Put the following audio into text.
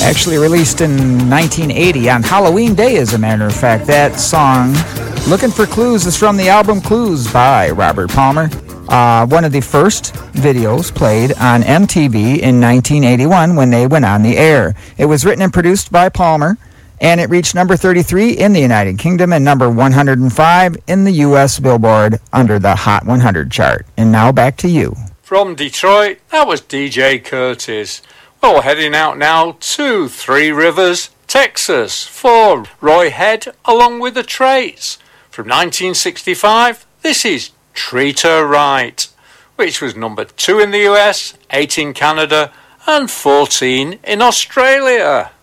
Actually released in 1980 on Halloween Day, as a matter of fact. That song, Looking for Clues, is from the album Clues by Robert Palmer. One of the first videos played on MTV in 1981 when they went on the air. It was written and produced by Palmer, and it reached number 33 in the United Kingdom and number 105 in the U.S. Billboard under the Hot 100 chart. And now back to you. From Detroit, that was DJ Curtis. Well, heading out now to Three Rivers, Texas, for Roy Head along with the Traits. From 1965, this is Treat Her Right, which was number 2 in the US, 8 in Canada, and 14 in Australia.